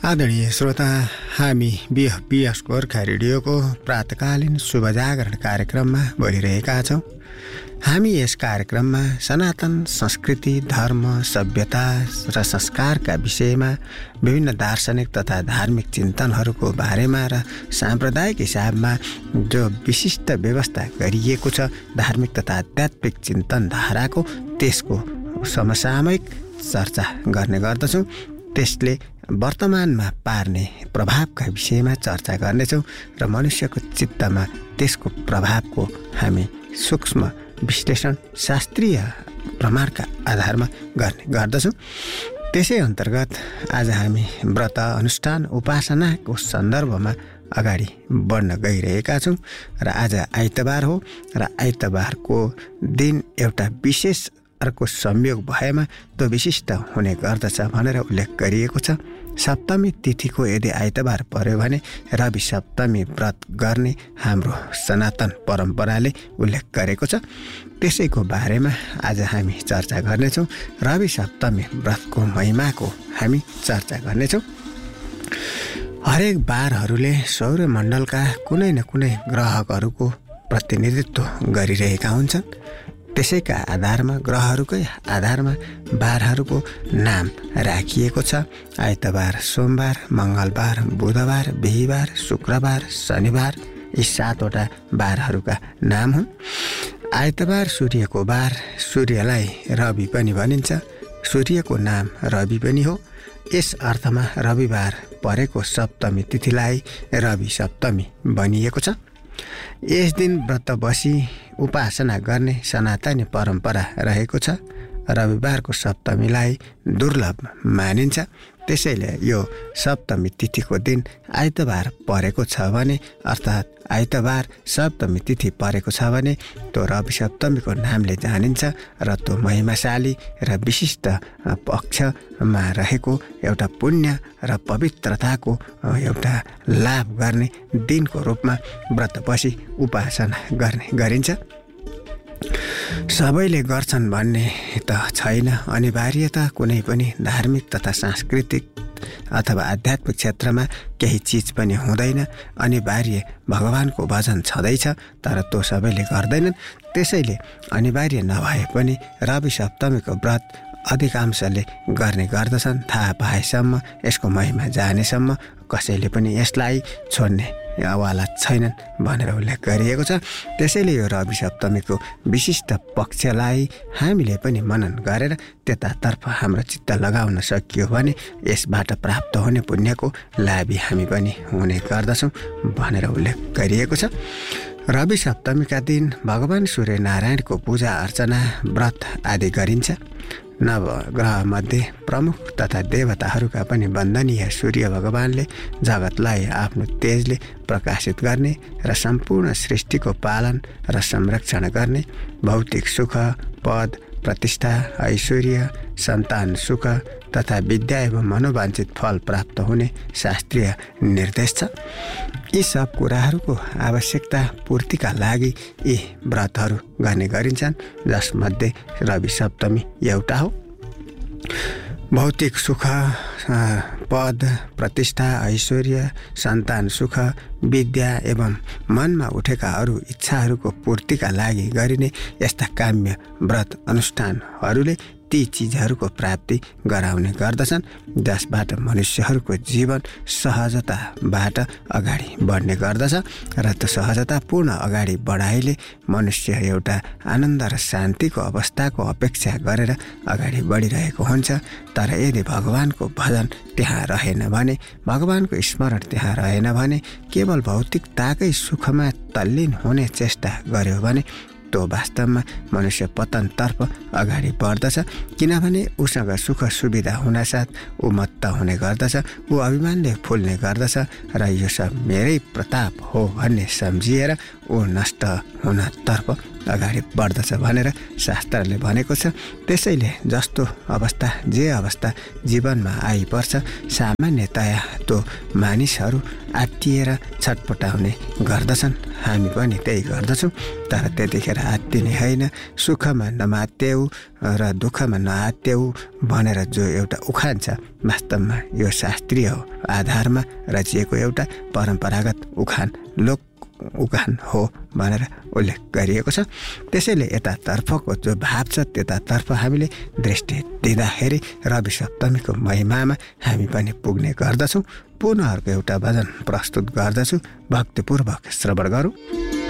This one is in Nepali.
आदरणीय श्रोता, हामी बिएस गोर्खा रेडियोको प्रातकालीन शुभजागरण कार्यक्रममा बोलिरहेका छौँ। हामी यस कार्यक्रममा सनातन संस्कृति, धर्म, सभ्यता र संस्कारका विषयमा विभिन्न दार्शनिक तथा धार्मिक चिन्तनहरूको बारेमा र साम्प्रदायिक हिसाबमा जो विशिष्ट व्यवस्था गरिएको छ धार्मिक तथा आध्यात्मिक चिन्तन धाराको, त्यसको समसामयिक चर्चा गर्ने गर्दछौँ। त्यसले वर्तमानमा पार्ने प्रभावका विषयमा चर्चा गर्नेछौँ र मनुष्यको चित्तमा त्यसको प्रभावको हामी सूक्ष्म विश्लेषण शास्त्रीय प्रमाणका आधारमा गर्ने गर्दछौँ। त्यसै अन्तर्गत आज हामी व्रत, अनुष्ठान, उपासनाको सन्दर्भमा अगाडि बढ्न गइरहेका छौँ र आज आइतबार हो र आइतबारको दिन एउटा विशेष अर्को संयोग भएमा त्यो विशिष्ट हुने गर्दछ भनेर उल्लेख गरिएको छ। सप्तमी तिथिको यदि आइतबार पर्यो भने रवि सप्तमी व्रत गर्ने हाम्रो सनातन परम्पराले उल्लेख गरेको छ। त्यसैको बारेमा आज हामी चर्चा गर्नेछौँ। रवि सप्तमी व्रतको महिमाको हामी चर्चा गर्नेछौँ। हरेक बारहरूले सौर्यमण्डलका कुनै न कुनै ग्रहहरूको प्रतिनिधित्व गरिरहेका हुन्छन्। त्यसैका आधारमा, ग्रहहरूकै आधारमा बारहरूको नाम राखिएको छ। आइतबार, सोमबार, मङ्गलबार, बुधबार, बिहिबार, शुक्रबार, शनिबार, यी 7वटा बारहरूका नाम हुन्। आइतबार सूर्यको बार, सूर्यलाई रवि पनि भनिन्छ। सूर्यको नाम रवि पनि हो। यस अर्थमा रविबार परेको सप्तमी तिथिलाई रवि सप्तमी भनिएको छ। यस दिन व्रत बसी उपासना गर्ने सनातनी परम्परा रहेको छ। रविबारको सप्तमीलाई दुर्लभ मानिन्छ। त्यसैले यो सप्तमी तिथिको दिन आइतबार परेको छ भने, अर्थात् आइतबार सप्तमी तिथि परेको छ भने त्यो रवि सप्तमीको नामले जानिन्छ र त्यो महिमाशाली र विशिष्ट पक्षमा रहेको एउटा पुण्य र पवित्रताको एउटा लाभ गर्ने दिनको रूपमा व्रत बसी उपासना गर्ने गरिन्छ। सबैले गर्छन् भन्ने त छैन। अनिवार्यता कुनै पनि धार्मिक तथा सांस्कृतिक अथवा आध्यात्मिक क्षेत्रमा केही चिज पनि हुँदैन। अनिवार्य भगवानको भजन छँदैछ, तर त्यो सबैले गर्दैनन्। त्यसैले अनिवार्य नभए पनि रवि सप्तमीको व्रत अधिकांशले गर्ने गर्दछन्। थाहा पाएसम्म, यसको महिमा जानेसम्म कसैले पनि यसलाई छोड्ने वाला छैनन् भनेर उल्लेख गरिएको छ। त्यसैले यो रवि सप्तमीको विशिष्ट पक्षलाई हामीले पनि मनन गरेर त्यतातर्फ हाम्रो चित्त लगाउन सकियो भने यसबाट प्राप्त हुने पुण्यको लाभी हामी पनि हुने गर्दछौँ भनेर उल्लेख गरिएको छ। रवि सप्तमीका दिन भगवान सूर्यनारायणको पूजा अर्चना, व्रत आदि गरिन्छ। नवग्रहमध्ये प्रमुख तथा देवताहरूका पनि वन्दनीय सूर्य भगवानले जगतलाई आफ्नो तेजले प्रकाशित गर्ने र सम्पूर्ण सृष्टिको पालन र संरक्षण गर्ने, भौतिक सुख, पद, प्रतिष्ठा, ऐश्वर्य, सन्तान सुख तथा विद्या एवं मनोवाञ्छित फल प्राप्त हुने शास्त्रीय निर्देश छ। यी सब कुराहरूको आवश्यकता पूर्तिका लागि यी व्रतहरू गर्ने गरिन्छन्, जसमध्ये रवि सप्तमी एउटा हो। भौतिक सुख, पद, प्रतिष्ठा, ऐश्वर्य, सन्तान सुख, विद्या एवं मनमा उठेका अरू इच्छाहरूको पूर्तिका लागि गरिने यस्ता काम्य व्रत अनुष्ठानहरूले ती चिजहरूको प्राप्ति गराउने गर्दछन्, जसबाट मनुष्यहरूको जीवन सहजताबाट अगाडि बढ्ने गर्दछ र त्यो सहजतापूर्ण अगाडि बढाइले मनुष्य एउटा आनन्द र शान्तिको अवस्थाको अपेक्षा गरेर अगाडि बढिरहेको हुन्छ। तर यदि भगवानको भजन त्यहाँ रहेन भने, भगवानको स्मरण त्यहाँ रहेन भने, केवल भौतिकताकै सुखमा तल्लीन हुने चेष्टा गर्यो भने त्यो वास्तवमा मनुष्य पतनतर्फ अगाडि बढ्दछ। किनभने उसँग सुख सुविधा हुनासाथ ऊ मत्त हुने गर्दछ, ऊ अभिमानले फुल्ने गर्दछ र यो सब मेरै प्रताप हो भन्ने सम्झिएर ऊ नष्ट हुनतर्फ अगाडि बढ्दछ भनेर शास्त्रले भनेको छ। त्यसैले जस्तो अवस्था, जे अवस्था जीवनमा आइपर्छ, सामान्यतया त्यो मानिसहरू आत्तिएर छटपटाउने गर्दछन्। हामी पनि त्यही गर्दछौँ। तर त्यतिखेर आत्तिने होइन, सुखमा नमात्याउ र दुःखमा नआत्याउ भनेर जो एउटा उखान छ, वास्तवमा यो शास्त्रीय हो आधारमा रचिएको एउटा परम्परागत उखान, लोक उखान हो भनेर उल्लेख गरिएको छ। त्यसैले यतातर्फको जो भाव छ त्यतातर्फ हामीले दृष्टि दिँदाखेरि रवि सप्तमीको महिमामा हामी पनि पुग्ने गर्दछौँ। पुनः अर्को एउटा भजन प्रस्तुत गर्दछु, भक्तिपूर्वक श्रवण गरौँ।